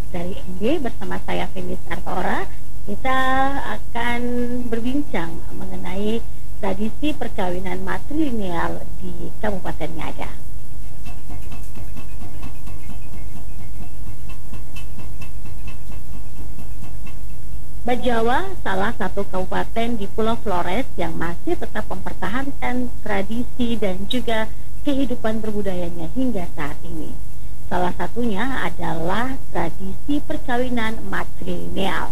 dari MB bersama saya Felis Artora. Kita akan berbincang mengenai tradisi perkawinan matrilineal di Kabupaten Ngada. Bajawa salah satu kabupaten di Pulau Flores yang masih tetap mempertahankan tradisi dan juga kehidupan berbudayanya hingga saat ini. Salah satunya adalah tradisi perkawinan matrilineal.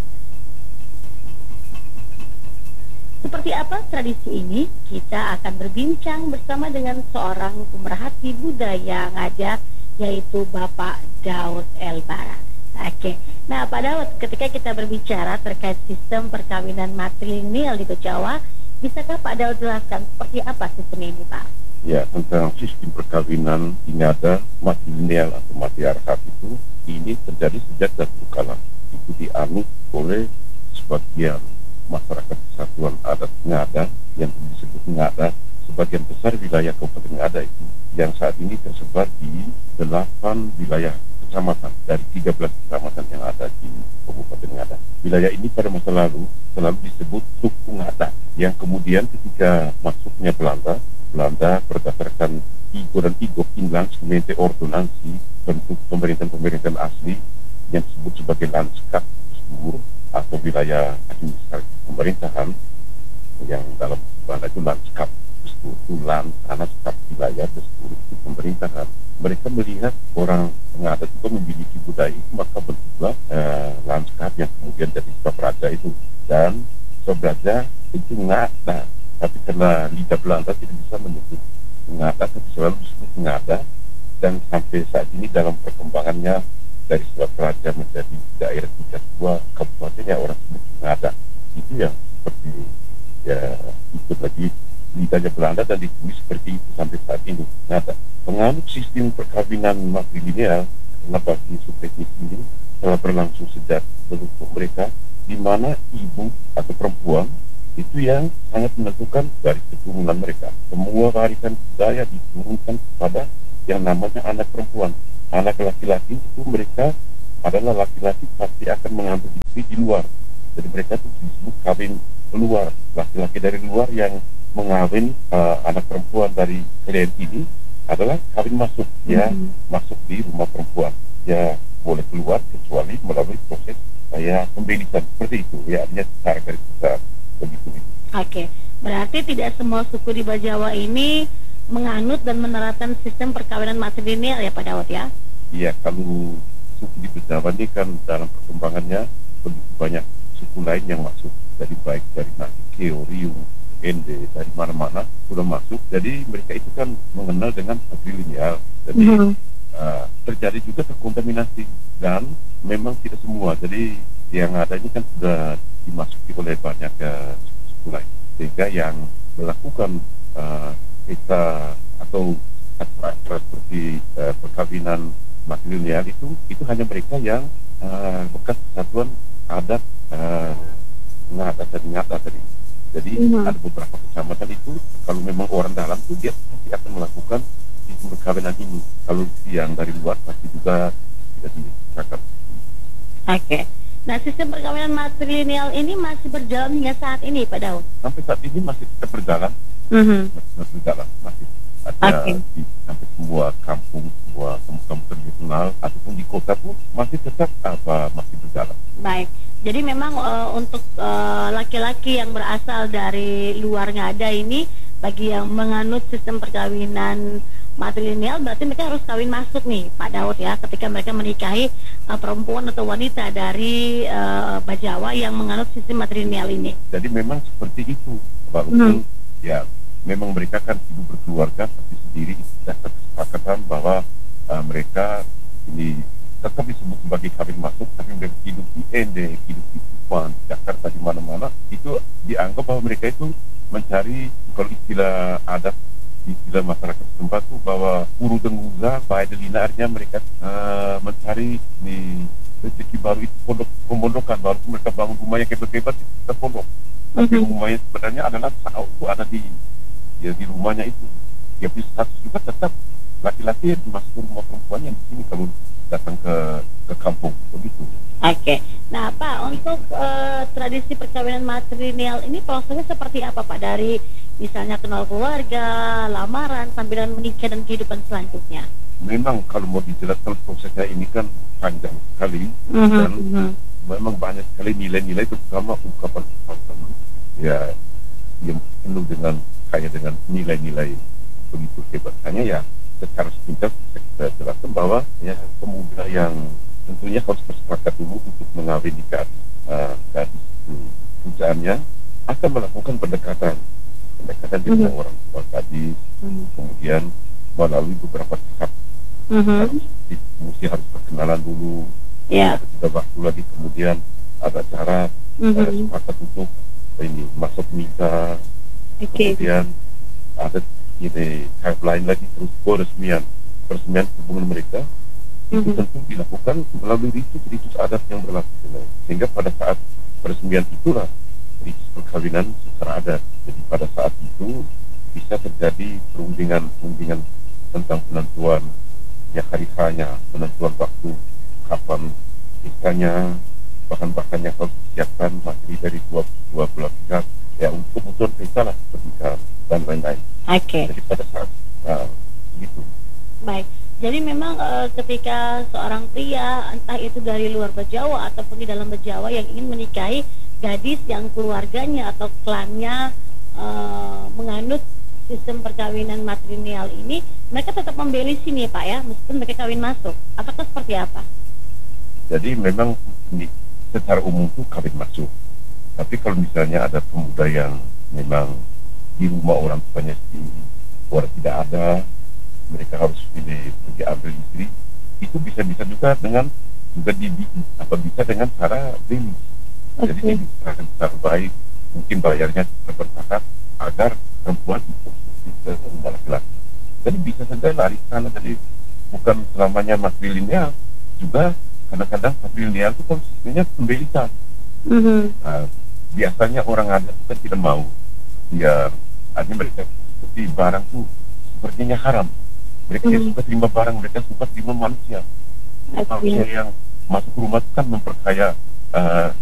Seperti apa tradisi ini? Kita akan berbincang bersama dengan seorang pemerhati budaya Ngada, yaitu Bapak Daud Elbara. Oke, nah Pak Daud, ketika kita berbicara terkait sistem perkawinan matrilineal di Bejawa, bisakah Pak Daud jelaskan seperti apa sistem ini, Pak? Ya, tentang sistem perkawinan di Ngada, matrilineal atau matriarkat ini terjadi sejak dahulu kala. Itu dianut oleh sebagian masyarakat kesatuan adat Ngada yang disebut Ngada. Sebagian besar wilayah Kabupaten Ngada itu yang saat ini tersebar di 8 wilayah kecamatan dari 13 kecamatan yang ada di Kabupaten Ngada. Wilayah ini pada masa lalu selalu disebut suku Ngada, yang kemudian ketika masuknya Belanda berdasarkan Igo dan Igo Inland Semente Ordonansi bentuk pemerintahan asli yang disebut sebagai Landskap Destur atau wilayah administrasi pemerintahan, yang dalam bahasa itu Landskap Destur itu land, Landskap wilayah, Destur itu pemerintahan. Mereka melihat orang Ngada itu memiliki budaya itu, maka bentuklah Landskap yang kemudian jadi Swapraja itu. Dan Swapraja itu Ngada, tapi karena lidah Belanda tidak bisa menyebut Ngada, tapi selalu disebut Ngada. Dan sampai saat ini dalam perkembangannya dari Swapraja menjadi daerah tingkat 2 kabupaten yang orang sebut Ngada, itu yang seperti ya ikut lagi lidahnya Belanda dan ditulis seperti itu sampai saat ini. Ngada penganut sistem perkawinan matrilineal karena bagi subteknis ini telah berlangsung sejak leluhur mereka, di mana ibu atau perempuan itu yang sangat menentukan dari keturunan mereka. Semua warisan budaya diturunkan kepada yang namanya anak perempuan. Anak laki-laki itu mereka adalah laki-laki pasti akan mengambil istri di luar. Jadi mereka itu disebut kawin keluar. Laki-laki dari luar yang mengawin anak perempuan dari klien ini adalah kawin masuk, ya masuk di rumah perempuan. Ya boleh keluar kecuali melalui proses pembelisan seperti itu. Ya artinya secara garis besar begitu. Oke, berarti tidak semua suku di Bajawa ini menganut dan menerapkan sistem perkawinan matrilineal ya Pak Daud ya? Iya, kalau suku di Bajawa ini kan dalam perkembangannya begitu banyak suku lain yang masuk. Jadi baik dari Nakikeo, Riung, Ende, dari mana-mana sudah masuk. Jadi mereka itu kan mengenal dengan matrilineal. Jadi terjadi juga terkontaminasi, dan memang tidak semua. Jadi yang ada ini kan sudah dimasuki oleh banyak suku lain, sehingga yang melakukan kita atau acara seperti perkawinan matrilineal itu hanya mereka yang bekas kesatuan adat Ngada tadi. Jadi ada beberapa kecamatan itu kalau memang orang dalam tuh dia pasti akan melakukan sistem perkawinan ini. Kalau yang dari luar pasti juga tidak dicakap. Oke. Nah, sistem perkawinan matrilineal ini masih berjalan hingga saat ini, Pak Daud? Sampai saat ini masih tetap berjalan. Masih berjalan, masih ada di sampai semua kampung tradisional ataupun di kota pun masih tetap masih berjalan. Baik. Jadi memang untuk laki-laki yang berasal dari luar Ngada ini, bagi yang menganut sistem perkawinan matrilineal, berarti mereka harus kawin masuk nih Pak Daud ya, ketika mereka menikahi perempuan atau wanita dari Bajawa yang menganut sistem matrilineal ini. Jadi memang seperti itu, walaupun ya memang mereka kan hidup berkeluarga tapi sendiri, sudah kesepakatan bahwa mereka ini tetap disebut sebagai kawin masuk, tapi mereka hidup di Ende, hidup di Kupang, Jakarta, di mana-mana, itu dianggap bahwa mereka itu mencari, kalau istilah adat, istilah masyarakat setempat tuh, bahwa puru denguza, bahaya delina, artinya mereka mencari di rezeki baru itu pemondokan, baru mereka bangun rumah yang hebat-hebat itu kita pondok. Tapi rumahnya sebenarnya adalah saat itu ada di rumahnya itu. Ya status juga tetap laki-laki yang masuk ke rumah perempuan yang di sini. Kalau datang ke kampung begitu. Oke. Nah, Pak, untuk tradisi perkawinan matrilineal ini prosesnya seperti apa, Pak? Dari misalnya kenal keluarga, lamaran, sampai dengan menikah dan kehidupan selanjutnya. Memang kalau mau dijelaskan prosesnya ini kan panjang sekali dan memang banyak sekali nilai-nilai, terutama ungkapan-ungkapan ya yang penuh dengan kaya dengan nilai-nilai begitu hebat. Hanya ya secara singkat bisa kita jelaskan bahwa ya pemuda yang tentunya harus bersepakat dulu untuk mengawini gadis itu, pujaannya akan melakukan pendekatan dengan orang tua gadis, kemudian melalui beberapa tahap. Mesti harus perkenalan dulu, ada tidak waktu lagi, kemudian ada cara sepakat untuk ini masuk nikah, kemudian ada ini tahap lain lagi, terus peresmian hubungan mereka itu tentu dilakukan melalui ritus adat yang berlaku, sehingga pada saat peresmian itulah ritus perkawinan secara adat. Jadi pada saat itu bisa terjadi perundingan tentang penentuan ya hari hanya, penentuan waktu kapan pestanya, bahkan yang harus disiapkan materi dari dua belah pihak ya untuk kebutuhan pesta lah, pernikahan dan lain-lain. Jadi pada saat gitu. Baik. Jadi memang ketika seorang pria, entah itu dari luar Bejawa ataupun di dalam Bejawa, yang ingin menikahi gadis yang keluarganya atau klannya menganut sistem perkawinan matrilineal ini, mereka tetap membeli sini, Pak, ya, meskipun mereka kawin masuk. Apakah seperti apa? Jadi memang secara umum itu kawin masuk. Tapi kalau misalnya ada pemuda yang memang di rumah orang tuanya sendiri, orang tidak ada, mereka harus pergi ambil istri, itu bisa juga dengan bisa dengan cara beli. Jadi dibicarakan secara baik, mungkin bayarnya bertahap agar perempuan itu bisa laki-laki. Jadi bisa saja lari ke sana. Jadi bukan selamanya matrilineal, juga kadang-kadang matrilineal itu kan sebenarnya pembelian. Biasanya orang ada itu kan tidak mau, ya artinya mereka seperti barang tuh sepertinya haram. Mereka tidak suka terima barang, mereka suka terima manusia. Manusia yang masuk rumah itu kan memperkaya